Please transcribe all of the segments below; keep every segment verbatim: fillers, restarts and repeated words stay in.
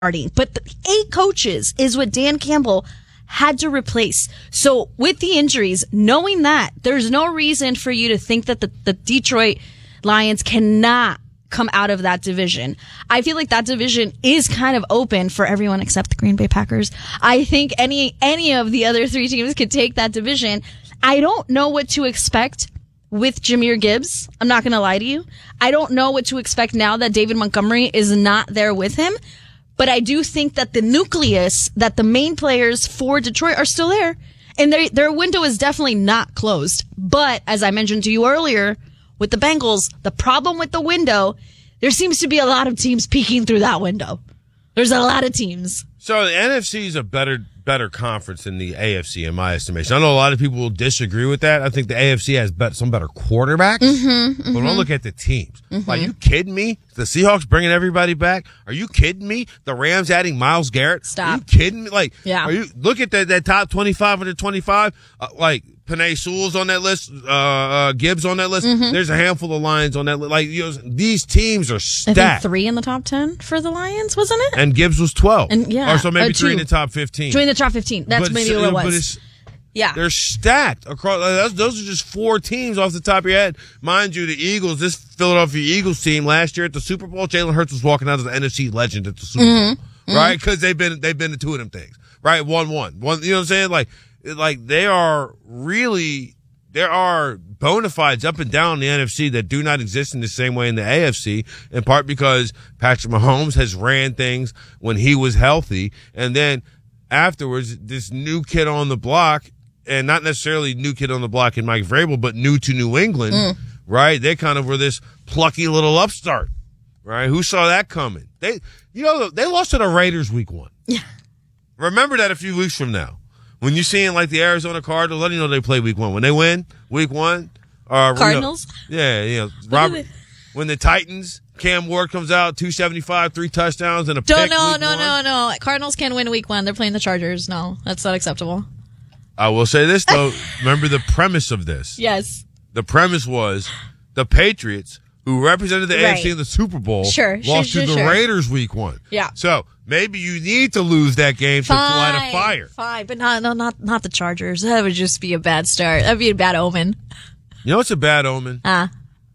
starting. But the eight coaches is what Dan Campbell had to replace. So with the injuries, knowing that, there's no reason for you to think that the, the Detroit Lions cannot come out of that division. I feel like that division is kind of open for everyone except the Green Bay Packers. I think any any of the other three teams could take that division. I don't know what to expect with Jahmyr Gibbs. I'm not going to lie to you. I don't know what to expect now that David Montgomery is not there with him. But I do think that the nucleus, that the main players for Detroit are still there. And their their window is definitely not closed. But as I mentioned to you earlier, with the Bengals, the problem with the window, there seems to be a lot of teams peeking through that window. There's a lot of teams. So the N F C is a better better conference than the A F C in my estimation. I know a lot of people will disagree with that. I think the A F C has bet, some better quarterbacks. Mm-hmm, mm-hmm. But when I look at the teams, mm-hmm. Are you kidding me? The Seahawks bringing everybody back? Are you kidding me? The Rams adding Myles Garrett? Stop. Are you kidding me? Like, yeah. Are you look at that that top twenty-five under twenty-five? Uh, like Penei Sewell's on that list, uh, uh, Gibbs on that list. Mm-hmm. There's a handful of Lions on that list. Like, you know, these teams are stacked. I think three in the top ten for the Lions, wasn't it? And Gibbs was twelve. And yeah, or so maybe uh, three in the top fifteen. Three in the top fifteen. That's but, maybe what it was. But it's, yeah, they're stacked across. Those, those are just four teams off the top of your head, mind you. The Eagles, this Philadelphia Eagles team last year at the Super Bowl, Jalen Hurts was walking out as the N F C legend at the Super mm-hmm. Bowl, mm-hmm. right? Because they've been they've been to two of them things, right? One one one. You know what I'm saying? Like like they are really. There are bona fides up and down the N F C that do not exist in the same way in the A F C, in part because Patrick Mahomes has ran things when he was healthy. And then afterwards, this new kid on the block, and not necessarily new kid on the block in Mike Vrabel, but new to New England, mm. right? They kind of were this plucky little upstart, right? Who saw that coming? They, you know, they lost to the Raiders week one. Yeah. Remember that a few weeks from now. When you're seeing like the Arizona Cardinals, letting you know they play week one. When they win week one, uh, Cardinals, you know, yeah, you know, Robert. When the Titans, Cam Ward comes out, two seventy-five, three touchdowns, and a Don't, pick. No, week no, one. no, no. Cardinals can win week one. They're playing the Chargers. No, that's not acceptable. I will say this though. Remember the premise of this? Yes. The premise was the Patriots, who represented the right. A F C in the Super Bowl, sure, lost sure, to sure, the sure. Raiders week one. Yeah. So maybe you need to lose that game fine, to light a fire. Fine, but not, no, not, not the Chargers. That would just be a bad start. That'd be a bad omen. You know what's a bad omen? Ah. Uh.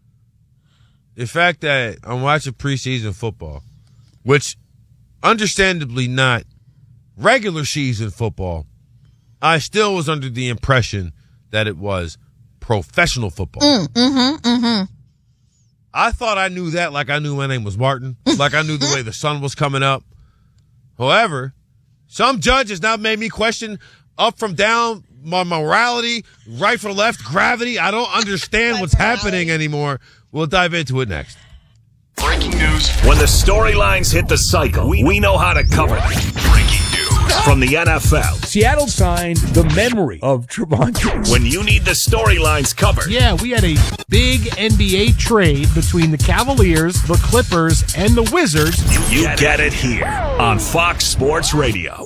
The fact that I'm watching preseason football, which understandably not regular season football, I still was under the impression that it was professional football. Mm, mm-hmm, mm-hmm. I thought I knew that like I knew my name was Martin, like I knew the way the sun was coming up. However, some judges now made me question up from down, my morality, right from left, gravity. I don't understand what's happening anymore. We'll dive into it next. Breaking news. When the storylines hit the cycle, we, we know how to cover them. Breaking news from the N F L. Seattle signed the memory of Trevon. When you need the storylines covered. Yeah, we had a big N B A trade between the Cavaliers, the Clippers, and the Wizards. You, you get it here on Fox Sports Radio.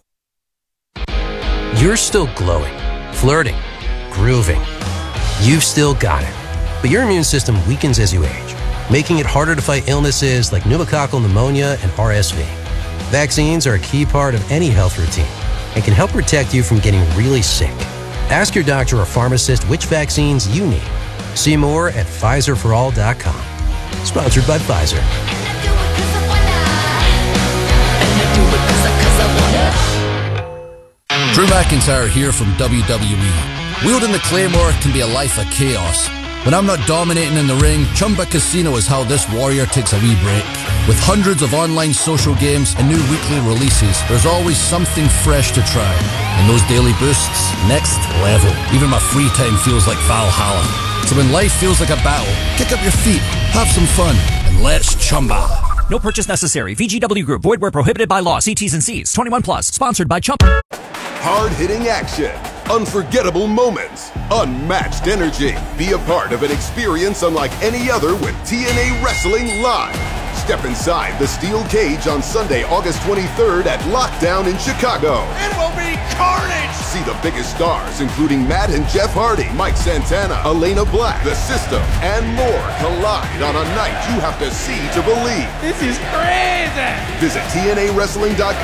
You're still glowing, flirting, grooving. You've still got it. But your immune system weakens as you age, making it harder to fight illnesses like pneumococcal pneumonia and R S V. Vaccines are a key part of any health routine and can help protect you from getting really sick. Ask your doctor or pharmacist which vaccines you need. See more at Pfizer for all dot com. Sponsored by Pfizer. Drew McIntyre here from W W E. Wielding the Claymore can be a life of chaos. When I'm not dominating in the ring, Chumba Casino is how this warrior takes a wee break. With hundreds of online social games and new weekly releases, there's always something fresh to try. And those daily boosts, next level. Even my free time feels like Valhalla. So when life feels like a battle, kick up your feet, have some fun, and let's Chumba. No purchase necessary. V G W Group. Void where prohibited by law. See T's and C's. twenty-one plus. Sponsored by Chumba. Hard-hitting action, unforgettable moments, unmatched energy. Be a part of an experience unlike any other with T N A Wrestling Live. Step inside the steel cage on Sunday, August twenty-third at Lockdown in Chicago. It will be carnage! See the biggest stars, including Matt and Jeff Hardy, Mike Santana, Elena Black, The System, and more collide on a night you have to see to believe. This is crazy! Visit T N A Wrestling dot com